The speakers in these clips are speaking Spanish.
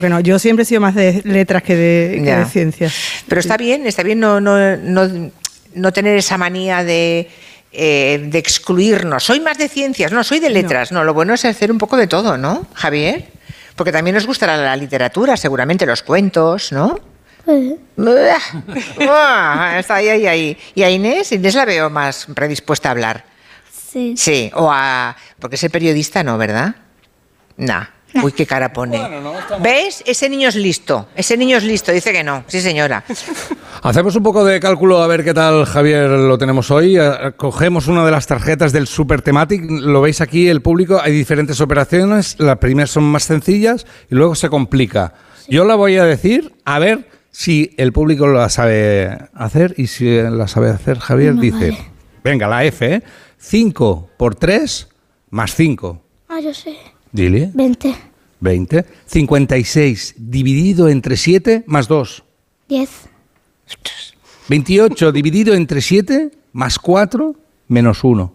Bueno, yo siempre he sido más de letras que de ciencias. Pero está bien no tener esa manía de excluirnos. Soy más de ciencias, no, soy de letras. No, lo bueno es hacer un poco de todo, ¿no, Javier? Porque también nos gustará la literatura, seguramente los cuentos, ¿no? Está ahí. ¿Y a Inés? Inés la veo más predispuesta a hablar. Sí. Sí, porque ser periodista no, ¿verdad? Nah. Uy, qué cara pone. Bueno, no, ¿ves? Ese niño es listo, dice que no. Sí, señora. Hacemos un poco de cálculo a ver qué tal, Javier, lo tenemos hoy. Cogemos una de las tarjetas del Super Thematic, lo veis aquí el público, hay diferentes operaciones, las primeras son más sencillas y luego se complica. Sí. Yo la voy a decir, a ver si el público la sabe hacer, y si la sabe hacer, Javier dice, venga, la F, 5 por 3 más 5. Yo sé. Dile. 20. 56 dividido entre 7 más 2. 10. 28 dividido entre 7 más 4 menos 1.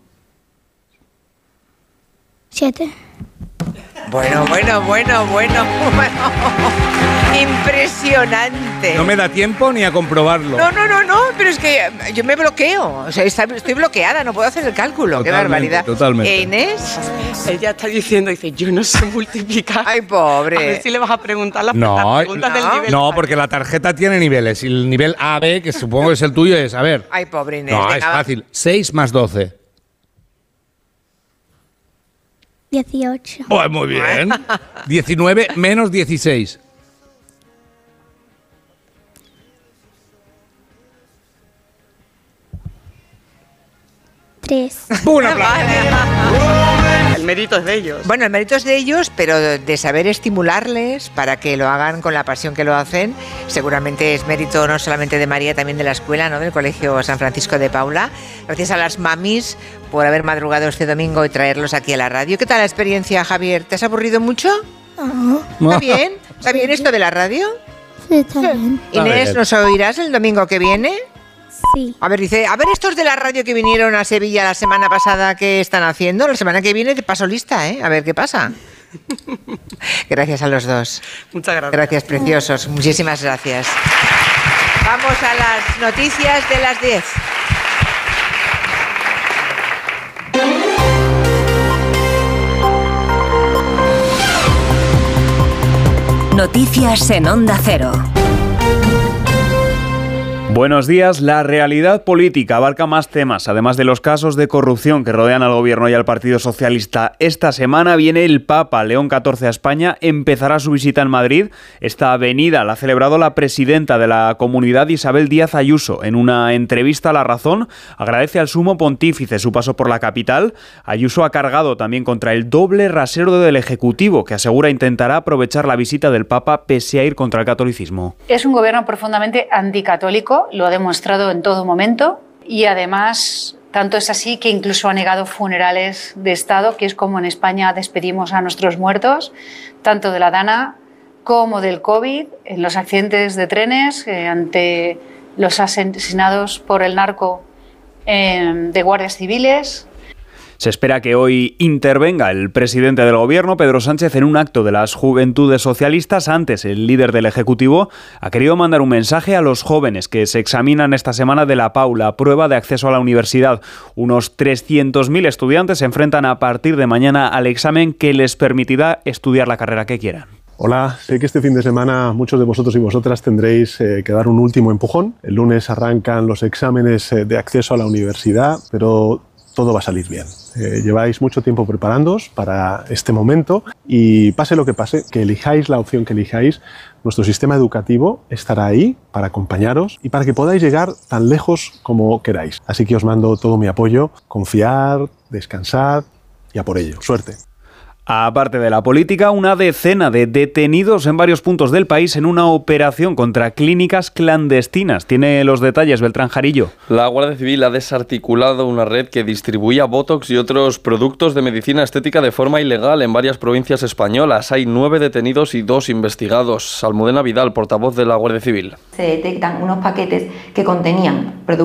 7. Bueno. Impresionante. No me da tiempo ni a comprobarlo. No, pero es que yo me bloqueo. O sea, estoy bloqueada, no puedo hacer el cálculo. Qué barbaridad. Totalmente. Inés. Ella está diciendo, yo no sé multiplicar. Ay, pobre. A ver si le vas a preguntar las preguntas del nivel. No, porque la tarjeta tiene niveles. Y el nivel A, B, que supongo que es el tuyo, es, a ver. Ay, pobre Inés. No, es fácil. 6 más 12. 18. Oh, muy bien. 19 menos 16. 3. ¡Un aplauso! El mérito es de ellos. Bueno, el mérito es de ellos, pero de saber estimularles para que lo hagan con la pasión que lo hacen. Seguramente es mérito no solamente de María, también de la escuela, ¿no? Del Colegio San Francisco de Paula. Gracias a las mamis por haber madrugado este domingo y traerlos aquí a la radio. ¿Qué tal la experiencia, Javier? ¿Te has aburrido mucho? ¿Está bien? ¿Está bien esto de la radio? Sí, está bien. Inés, ¿nos oirás el domingo que viene? Sí. A ver, estos de la radio que vinieron a Sevilla la semana pasada, ¿qué están haciendo? La semana que viene te paso lista, ¿eh? A ver qué pasa. Gracias a los dos. Muchas gracias. Gracias, preciosos. Muchísimas gracias. Vamos a las noticias de las 10. Noticias en Onda Cero. Buenos días. La realidad política abarca más temas, además de los casos de corrupción que rodean al Gobierno y al Partido Socialista. Esta semana viene el Papa León XIV a España, empezará su visita en Madrid. Esta venida la ha celebrado la presidenta de la Comunidad, Isabel Díaz Ayuso. En una entrevista a La Razón, agradece al sumo pontífice su paso por la capital. Ayuso ha cargado también contra el doble rasero del Ejecutivo, que asegura intentará aprovechar la visita del Papa pese a ir contra el catolicismo. Es un gobierno profundamente anticatólico, lo ha demostrado en todo momento, y además tanto es así que incluso ha negado funerales de Estado, que es como en España despedimos a nuestros muertos, tanto de la Dana como del COVID, en los accidentes de trenes, ante los asesinados por el narco de guardias civiles. Se espera que hoy intervenga el presidente del Gobierno, Pedro Sánchez, en un acto de las Juventudes Socialistas. Antes, el líder del Ejecutivo ha querido mandar un mensaje a los jóvenes que se examinan esta semana de la PAU, prueba de acceso a la universidad. Unos 300.000 estudiantes se enfrentan a partir de mañana al examen que les permitirá estudiar la carrera que quieran. Hola, sé que este fin de semana muchos de vosotros y vosotras tendréis que dar un último empujón. El lunes arrancan los exámenes de acceso a la universidad, pero todo va a salir bien. Lleváis mucho tiempo preparándoos para este momento y pase lo que pase, que elijáis la opción que elijáis, nuestro sistema educativo estará ahí para acompañaros y para que podáis llegar tan lejos como queráis. Así que os mando todo mi apoyo, confiar, descansar y a por ello. Suerte. Aparte de la política, una decena de detenidos en varios puntos del país en una operación contra clínicas clandestinas. Tiene los detalles Beltrán Jarillo. La Guardia Civil ha desarticulado una red que distribuía Botox y otros productos de medicina estética de forma ilegal en varias provincias españolas. Hay 9 detenidos y 2 investigados. Almudena Vidal, portavoz de la Guardia Civil. Se detectan unos paquetes que contenían productos